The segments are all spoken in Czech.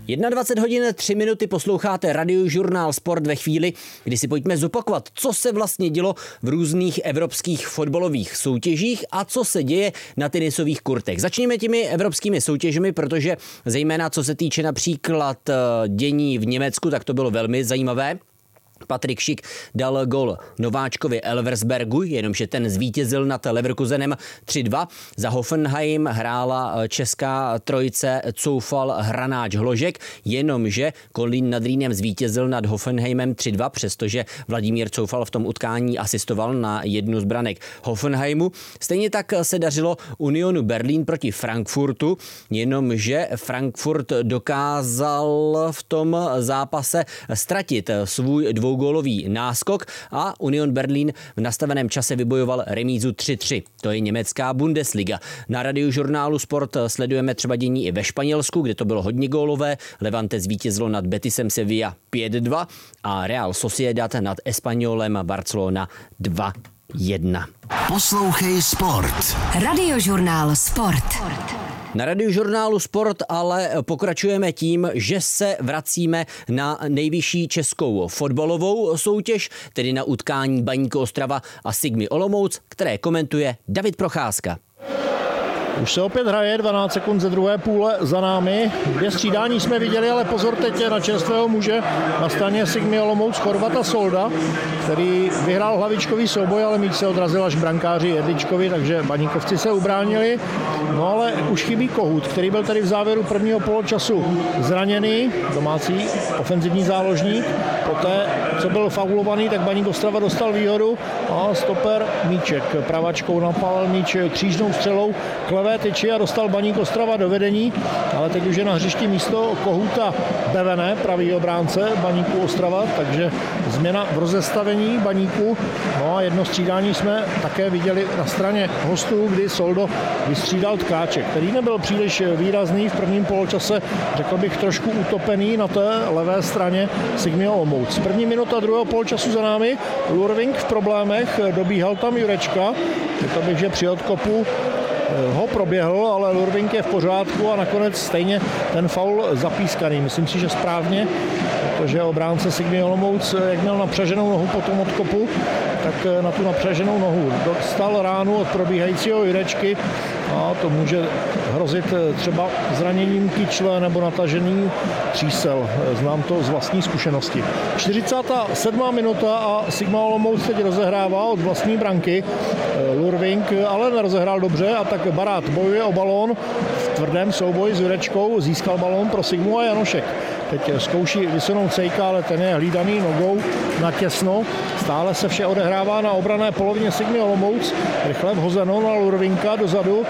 21 hodin 3 minuty posloucháte Radiožurnál Sport ve chvíli, kdy si pojďme zopakovat, co se vlastně dělo v různých evropských fotbalových soutěžích a co se děje na tenisových kurtech. Začněme těmi evropskými soutěžemi, protože zejména co se týče například dění v Německu, tak to bylo velmi zajímavé. Patrik Schick dal gol nováčkovi Elversbergu, jenomže ten zvítězil nad Leverkusenem 3-2. Za Hoffenheim hrála česká trojice Coufal, Hranáč, Hložek, jenomže Kolín nad Rýnem zvítězil nad Hoffenheimem 3-2, přestože Vladimír Coufal v tom utkání asistoval na jednu z branek Hoffenheimu. Stejně tak se dařilo Unionu Berlín proti Frankfurtu, jenomže Frankfurt dokázal v tom zápase ztratit svůj dvougólový náskok a Union Berlín v nastaveném čase vybojoval remízu 3-3. To je německá Bundesliga. Na Radiožurnálu Sport sledujeme třeba dění i ve Španělsku, kde to bylo hodně gólové. Levante zvítězilo nad Betisem Sevilla 5-2 a Real Sociedad nad Espanyolem Barcelona 2-1. Poslouchej Sport. Radiožurnál Sport. Na Radiožurnálu Sport ale pokračujeme tím, že se vracíme na nejvyšší českou fotbalovou soutěž, tedy na utkání Baníku Ostrava a Sigmy Olomouc, které komentuje David Procházka. Už se opět hraje, 12 sekund ze druhé půle za námi. 2 střídání jsme viděli, ale pozor teď na čerstvého muže na straně Sigmy Olomouc, Chorvata Solda, který vyhrál hlavičkový souboj, ale míč se odrazil až brankáři Jedličkovi, takže baníkovci se ubránili. No ale už chybí Kohut, který byl tady v závěru prvního poločasu zraněný, domácí ofenzivní záložník. Poté, co byl faulovaný, tak Baník Ostrava dostal výhodu a stoper Míček pravačkou napálil míč křížnou střelou k levé tyči a dostal Baník Ostrava do vedení, ale teď už je na hřišti místo Kohuta Bevene, pravý obránce Baníku Ostrava, takže změna v rozestavení Baníku. No a jedno střídání jsme také viděli na straně hostů, kdy Soldo vystřídal Tkáče, který nebyl příliš výrazný v prvním poločase, řekl bych trošku utopený na té levé straně Sigmy Olomouc. První minuta druhého poločasu za námi, Lurving v problémech, dobíhal tam Jurečka, řekl bych, že při odkopu ho proběhl, ale Lurving je v pořádku a nakonec stejně ten faul zapískaný. Myslím si, že správně, protože obránce Sigmy Olomouc, jak měl napřaženou nohu po tom odkopu, tak na tu napřaženou nohu dostal ránu od probíhajícího Jurečky a to může hrozit třeba zraněním kyčle nebo natažením třísel. Znám to z vlastní zkušenosti. 47. minuta a Sigma Olomouc teď rozehrává od vlastní branky. Lurving ale nerozehrál dobře a tak Barát bojuje o balón v tvrdém souboji s Jurečkou, získal balón pro Sigmu a Janošek. Teď zkouší vysunout Cejka, ale ten je hlídaný nogou na těsno. Stále se vše odehrává na obranné polovině Sigmy Olomouc. Rychle vhozeno na Lurvinka dozadu.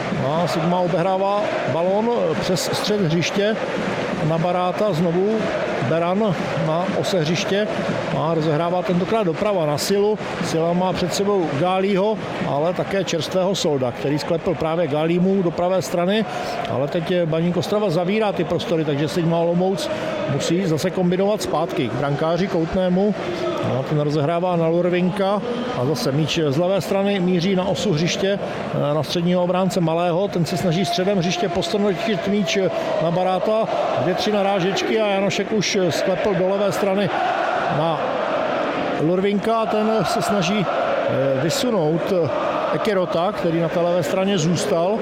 A Sigma obehrává balón přes střed hřiště na Baráta, znovu Beran na ose hřiště a rozehrává tentokrát doprava na Silu. Sila má před sebou Gálího, ale také čerstvého Solda, který sklepl právě Gálímu do pravé strany, ale teď Baník Ostrava zavírá ty prostory, takže Sigma Olomouc musí zase kombinovat zpátky k brankáři Koutnému. No, ten rozehrává na Lurvinka a zase míč z levé strany míří na osu hřiště na středního obránce Malého. Ten se snaží středem hřiště postrnout míč na Baráta. 2-3 narážečky a Janošek už sklepl do levé strany na Lurvinka a ten se snaží vysunout Ekerota, který na té levé straně zůstal.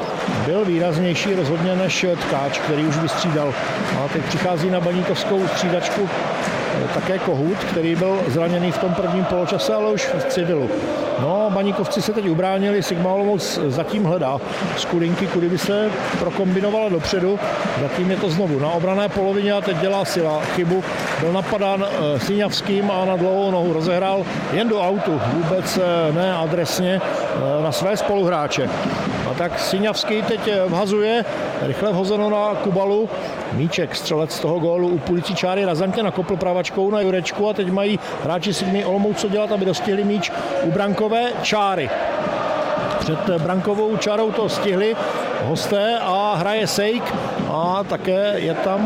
Byl výraznější rozhodně než Tkáč, který už vystřídal. A teď přichází na baníkovskou střídačku také Kohut, který byl zraněný v tom prvním poločase, ale už v civilu. No, baníkovci se teď ubránili, Sigma Olomouc zatím hledá skulinky, kudy by se prokombinovala dopředu. Zatím je to znovu na obranné polovině a teď dělá Sila chybu. Byl napadán Siňavským a na dlouhou nohu rozehrál jen do autu, vůbec ne adresně na své spoluhráče. A tak Siňavský teď vhazuje, rychle vhozeno na Kubalu. Míček, střelec toho gólu u půlicí čáry, razantně nakopl pravačkou na Jurečku a teď mají hráči Sigmy Olomouc co dělat, aby dostihli míč u brankové čáry. Před brankovou čárou to stihli hosté a hraje Sejk a také je tam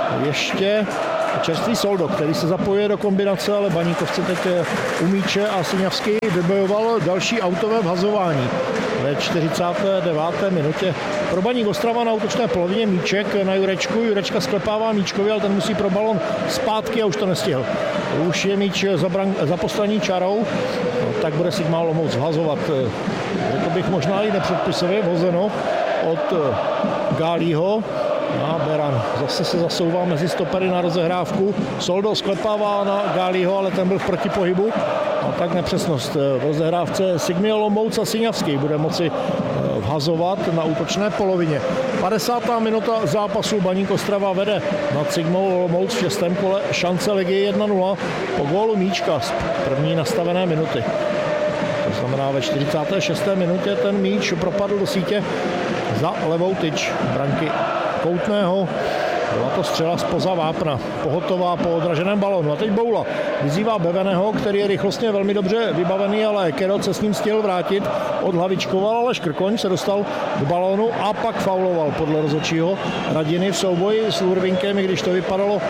ještě čerstvý Soldo, který se zapojuje do kombinace, ale baníkovci teď u míče a Siňavský vybojoval další autové vhazování. Ve 49. minutě pro Baník Ostrava na útočné polovině míček na Jurečku. Jurečka sklepává míčkovi, ale ten musí pro balon zpátky a už to nestihl. Už je míč za poslední čarou, tak bude Sigma Olomouc vhazovat. Řekl bych možná i nepředpisově vhozeno od Gálího. A Beran zase se zasouvá mezi stopery na rozehrávku. Soldo sklepává na Gálího, ale ten byl v protipohybu. A tak nepřesnost v rozehrávce Sigmy Olomouc a Siňavský bude moci vhazovat na útočné polovině. 50. minuta zápasu. Baník Ostrava vede nad Sigmou Olomouc v 6. kole šance ligy 1-0 po gólu míčka z první nastavené minuty. To znamená, ve 46. minutě ten míč propadl do sítě za levou tyč branky Koutného. Byla to střela zpoza vápna, pohotová po odraženém balónu. A teď Boula vyzývá Beveného, který je rychlostně velmi dobře vybavený, ale Kerot se s ním stihl vrátit. Odhlavičkoval, ale Škrkoň se dostal k balónu a pak fauloval podle rozhodčího Radiny v souboji s Lurvinkem, i když to vypadalo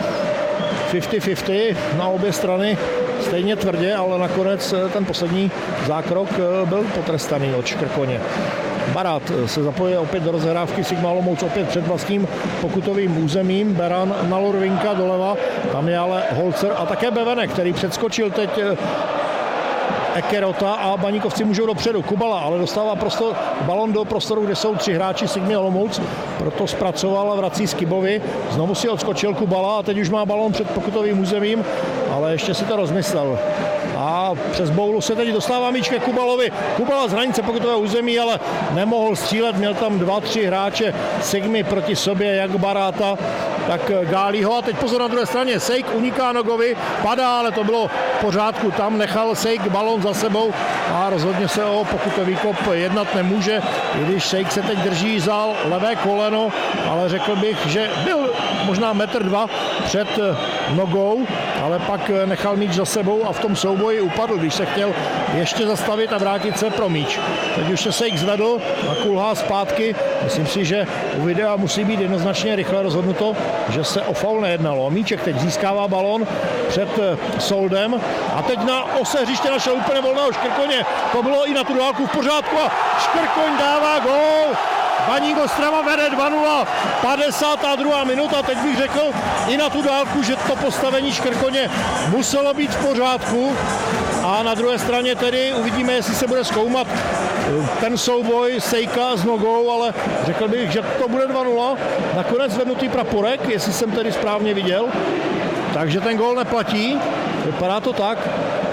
50-50 na obě strany stejně tvrdě, ale nakonec ten poslední zákrok byl potrestaný od Škrkoně. Barát se zapojuje opět do rozehrávky, Sigma Olomouc opět před vlastním pokutovým územím. Beran na Lurvinka doleva, tam je ale Holzer a také Bevenek, který předskočil teď Ekerota a Baníkovci můžou dopředu. Kubala ale dostává balon do prostoru, kde jsou 3 hráči Sigmy Olomouc, proto zpracoval a vrací Skibovi. Znovu si odskočil Kubala a teď už má balon před pokutovým územím, ale ještě si to rozmyslel. A přes Boulu se teď dostává míč ke Kubalovi. Kubala z hranice pokutového území, ale nemohl střílet. Měl tam 2-3 hráče Sigmy proti sobě, jak Baráta, tak Gálího. A teď pozor na druhé straně. Sejk uniká Nogovi, padá, ale to bylo v pořádku. Tam nechal Sejk balon za sebou a rozhodně se o pokutový kop jednat nemůže. I když Sejk se teď drží za levé koleno, ale řekl bych, že byl možná 1,2 m před nogou, ale pak nechal míč za sebou a v tom souboji upadl, když se chtěl ještě zastavit a vrátit se pro míč. Teď už se Sejk zvedl a kulhá zpátky. Myslím si, že u videa musí být jednoznačně rychle rozhodnuto, že se o faul nejednalo. Míček teď získává balón před Soldem a teď na ose hřiště našel úplně volného Škrkoně. To bylo i na tu dálku v pořádku a Škrkoň dává gól. Baník Ostrava vede 2-0, 52. minuta, teď bych řekl i na tu dálku, že to postavení Škrkoně muselo být v pořádku a na druhé straně tedy uvidíme, jestli se bude zkoumat ten souboj Sejka s nogou, ale řekl bych, že to bude 2-0, nakonec zvednutý praporek, jestli jsem tedy správně viděl, takže ten gól neplatí, vypadá to tak,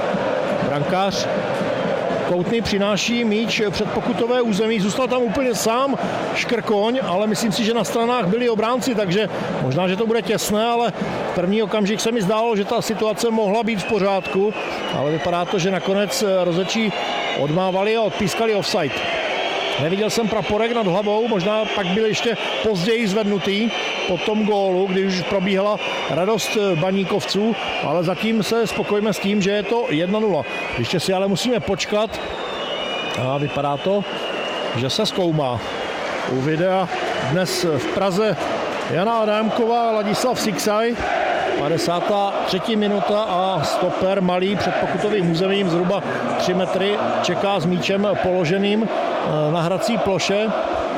brankář Koutný přináší míč před pokutové území, zůstal tam úplně sám Škrkoň, ale myslím si, že na stranách byli obránci, takže možná, že to bude těsné, ale v první okamžik se mi zdálo, že ta situace mohla být v pořádku, ale vypadá to, že nakonec rozhodčí odmávali a odpískali offside. Neviděl jsem praporek nad hlavou, možná pak byl ještě později zvednutý po tom gólu, když už probíhala radost baníkovců, ale zatím se spokojíme s tím, že je to 1-0. Ještě si ale musíme počkat a vypadá to, že se zkoumá. U videa dnes v Praze Jana Adámková a Ladislav Siksaj, 53. minuta a stoper malý před pokutovým územím zhruba 3 metry čeká s míčem položeným na hrací ploše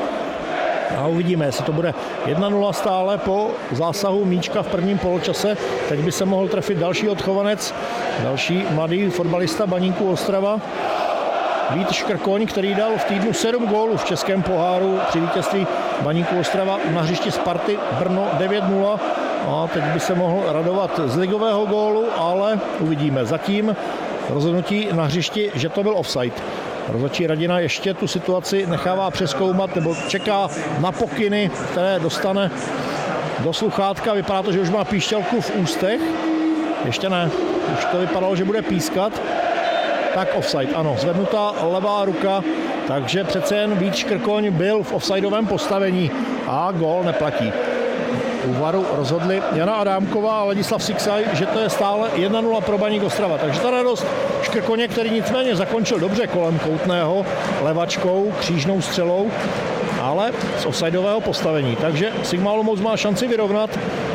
a uvidíme, jestli to bude 1-0 stále po zásahu míčka v prvním poločase. Teď by se mohl trefit další odchovanec, další mladý fotbalista Baníku Ostrava, Vít Škrkoň, který dal v týdnu 7 gólů v českém poháru při vítězství Baníku Ostrava na hřišti Sparty Brno 9-0. A teď by se mohl radovat z ligového gólu, ale uvidíme. Zatím rozhodnutí na hřišti, že to byl offside. Rozhodčí Radina ještě tu situaci nechává přezkoumat nebo čeká na pokyny, které dostane do sluchátka. Vypadá to, že už má píšťalku v ústech. Ještě ne. Už to vypadalo, že bude pískat. Tak offside, ano. Zvednutá levá ruka, takže přece jen Vít Škrkoň byl v offsideovém postavení a gól neplatí. U VARu rozhodli Jana Adámková a Ladislav Siksaj, že to je stále 1-0 pro Baník Ostrava. Takže ta radost Škrkoně, který nicméně zakončil dobře kolem Koutného, levačkou, křížnou střelou, ale z offsideového postavení. Takže Sigma Olomouc má šanci vyrovnat.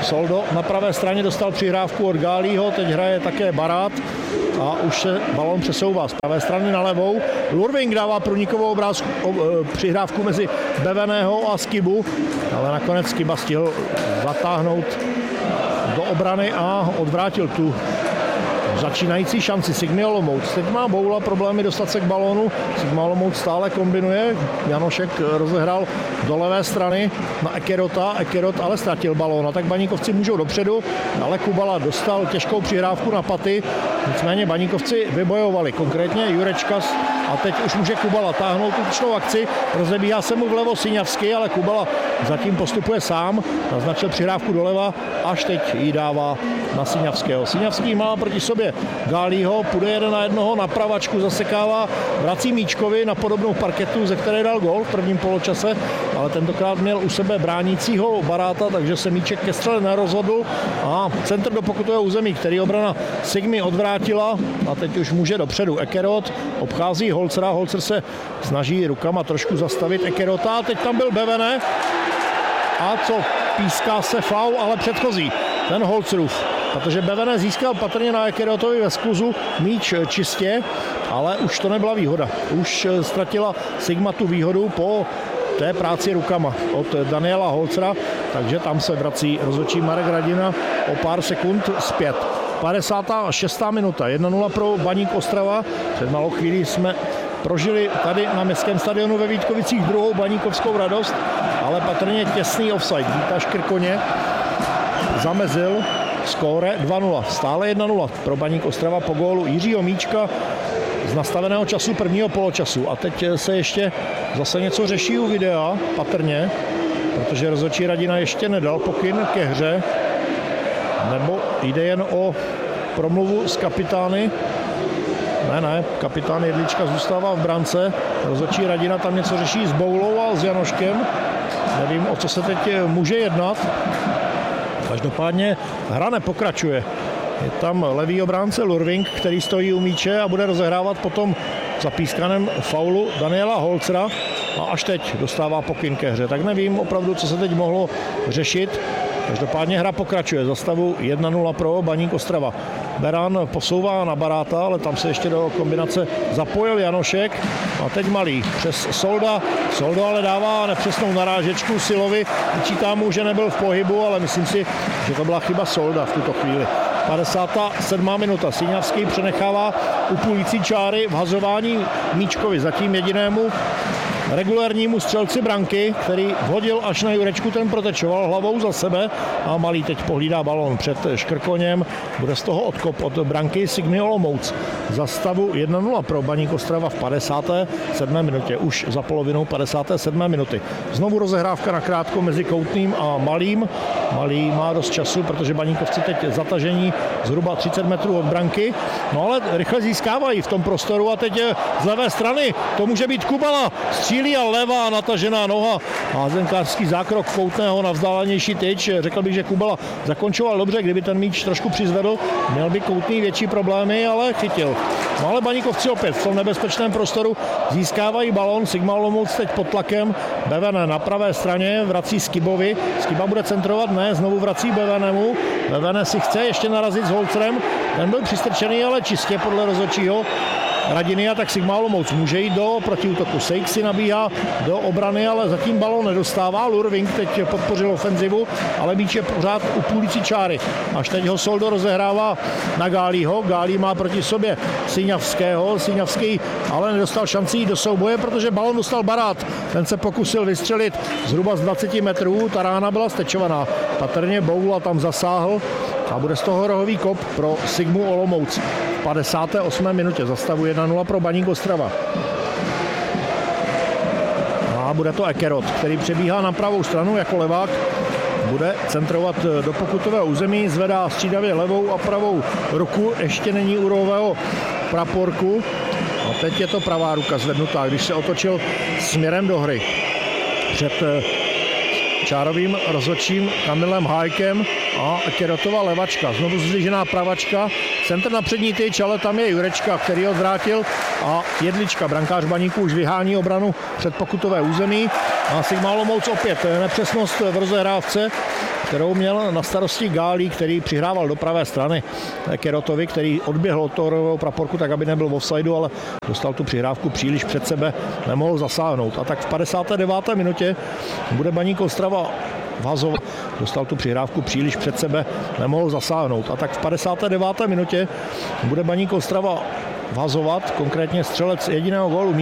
Soldo na pravé straně dostal přihrávku od Gálího, teď hraje také Barát a už se balón přesouvá z pravé strany na levou. Lurving dává průnikovou přihrávku mezi Beveného a Skibu, ale nakonec Skiba stihl zatáhnout do obrany a odvrátil tu začínající šanci. Sigmy Olomouc. Teď má Boula problémy dostat se k balónu. Sigma Olomouc stále kombinuje. Janošek rozehrál do levé strany na Ekerota. Ekerot ale ztratil balón. A tak Baníkovci můžou dopředu, ale Kubala dostal těžkou přihrávku na paty. Nicméně Baníkovci vybojovali. Konkrétně Jurečkas a teď už může Kubala táhnout útočnou akci. Rozebíhá se mu vlevo Siňavský, ale Kubala zatím postupuje sám. Naznačil přihrávku doleva, až teď ji dává na Siňavského. Siňavský má proti sobě Gálího, půjde 1-1 na pravačku, zasekává, vrací míčkovi na podobnou parketu, ze které dal gól v prvním poločase, ale tentokrát měl u sebe bránícího Baráta, takže se míček ke střele nerozhodl a centr do pokutového území, který obrana Sigmy odvrátila a teď už může dopředu. Ekerot obchází Holcera, Holcer se snaží rukama trošku zastavit Ekerota a teď tam byl Bevene a co píská se faul, ale předchozí, ten Holcerův. Protože Bevene získal patrně na Ekerotovi ve skluzu míč čistě, ale už to nebyla výhoda. Už ztratila Sigma tu výhodu po té práci rukama od Daniela Holcera, takže tam se vrací rozhodčí Marek Radina o pár sekund zpět. 56. minuta, 1-0 pro Baník Ostrava. Před malou chvílí jsme prožili tady na městském stadionu ve Vítkovicích druhou baníkovskou radost, ale patrně těsný offside. Víta Škrkoně zamezil skóre 2-0. Stále 1-0 pro Baník Ostrava po gólu Jiřího Míčka z nastaveného času prvního poločasu. A teď se ještě zase něco řeší u videa, patrně, protože rozhodčí Radina ještě nedal pokyn ke hře, nebo jde jen o promluvu s kapitány. Ne, kapitán Jedlička zůstává v brance. Rozhodčí Radina tam něco řeší s Boulou a s Janoškem. Nevím, o co se teď může jednat. Každopádně hra nepokračuje. Je tam levý obránce Lurving, který stojí u míče a bude rozehrávat potom za pískaném faulu Daniela Holcera a až teď dostává pokyn ke hře. Tak nevím opravdu, co se teď mohlo řešit. Každopádně hra pokračuje. Za stavu 1-0 pro Baník Ostrava. Beran posouvá na Baráta, ale tam se ještě do kombinace zapojil Janošek. A teď Malý přes Solda. Soldo ale dává nepřesnou narážečku Silovi. Vyčítá mu, že nebyl v pohybu, ale myslím si, že to byla chyba Solda v tuto chvíli. 57. minuta. Siňavský přenechává u půlící čáry vhazování míčkovi, zatím jedinému regulérnímu střelci branky, který vhodil až na Jurečku, ten protečoval hlavou za sebe a Malý teď pohlídá balón před Škrkoněm. Bude z toho odkop od branky Sigmy Olomouc. Za stavu 1-0 pro Baník Ostrava v 57. minutě, už za polovinou 57. minuty. Znovu rozehrávka nakrátko mezi Koutným a Malým. Malý má dost času, protože Baníkovci teď zatažení zhruba 30 metrů od branky. No ale rychle získávají v tom prostoru a teď z levé strany to může být Kubala. Střílí a levá natažená noha. Házenkářský zákrok Koutného na vzdálenější tyč. Řekl bych, že Kubala zakončoval dobře, kdyby ten míč trošku přizvedl. Měl by Koutný větší problémy, ale chytil. No ale Baníkovci opět v tom nebezpečném prostoru získávají balón. Sigma Olomouc teď pod tlakem. Bevene na pravé straně vrací Skibovi. Skiba bude centrovat, ne, znovu vrací Bevenemu. Bevene si chce ještě narazit s Holcerem. Ten byl přistrčený, ale čistě podle rozhodčího Radiny, a tak Sigma Olomouc může jít do protiútoku. Sejk si nabíhá do obrany, ale zatím balón nedostává. Lurving teď podpořil ofenzivu, ale míč je pořád u půlící čáry. Až teď ho Soldo rozehrává na Gálího. Gálí má proti sobě Siňavského. Siňavský ale nedostal šanci jít do souboje, protože balón dostal Barát. Ten se pokusil vystřelit zhruba z 20 metrů. Ta rána byla stečovaná. Patrně Boula tam zasáhl a bude z toho rohový kop pro Sigmu Olomouc. 58. minutě za stavu 1-0 pro Baník Ostrava. A bude to Ekerot, který přebíhá na pravou stranu jako levák. Bude centrovat do pokutového území, zvedá střídavě levou a pravou ruku, ještě není u rohového praporku. A teď je to pravá ruka zvednutá, když se otočil směrem do hry. Před čárovým rozhodčím Kamilem Hájkem a Ekerotova levačka. Znovu zdvižená pravačka, centr na přední tyč, ale tam je Jurečka, který ho zvrátil a Jedlička, brankář Baníku, už vyhání obranu před pokutové území. A Sigma Olomouc opět nepřesnost v rozehrávce. kterou měl na starosti Gálí, který přihrával do pravé strany Kerotovi, který odběhl od toho praporku tak, aby nebyl v offsideu, ale dostal tu přihrávku příliš před sebe, nemohl zasáhnout. A tak v 59. minutě bude Baník Ostrava vhazovat. Dostal tu přihrávku příliš před sebe, nemohl zasáhnout. A tak v 59. minutě bude Baník Ostrava vhazovat, konkrétně střelec jediného gólu